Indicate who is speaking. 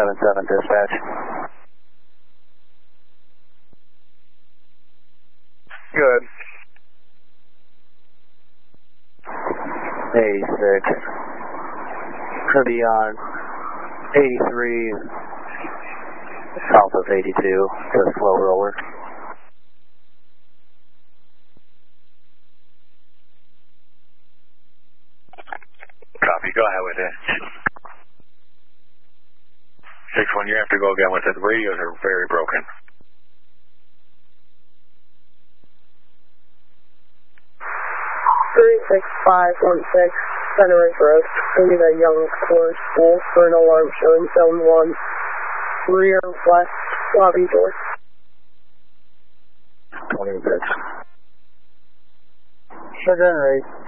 Speaker 1: 7-7 dispatch.
Speaker 2: Good.
Speaker 1: 86. Gonna be on 83 south of 82 to slow roller.
Speaker 2: Copy, go ahead with it. 6-1, you have to go again with it. The radios are very broken.
Speaker 3: 36516, Center Ridge Road. Maybe the Young Core School for an alarm showing zone 1, rear west lobby door.
Speaker 1: 26.
Speaker 3: Sugar and Race.